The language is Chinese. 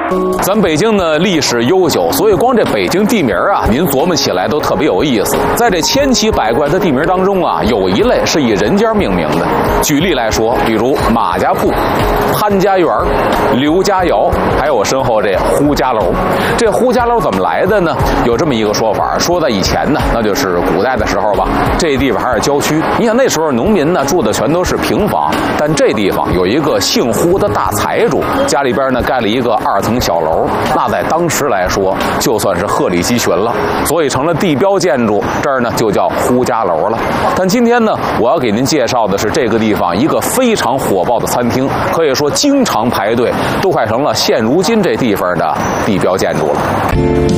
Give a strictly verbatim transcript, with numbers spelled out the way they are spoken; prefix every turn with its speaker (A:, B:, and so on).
A: 咱北京呢历史悠久，所以光这北京地名啊，您琢磨起来都特别有意思。在这千奇百怪的地名当中啊，有一类是以人家命名的。举例来说，比如马家铺、潘家园、刘家窑，还有我身后这呼家楼。这呼家楼怎么来的呢？有这么一个说法，说在以前呢，那就是古代的时候吧，这地方还是郊区。你想那时候农民呢住的全都是平房，但这地方有一个姓呼的大财主，家里边呢盖了一个二层小楼，那在当时来说就算是鹤立鸡群了，所以成了地标建筑，这儿呢就叫呼家楼了。但今天呢，我要给您介绍的是这个地方一个非常火爆的餐厅，可以说经常排队，都快成了现如今这地方的地标建筑了。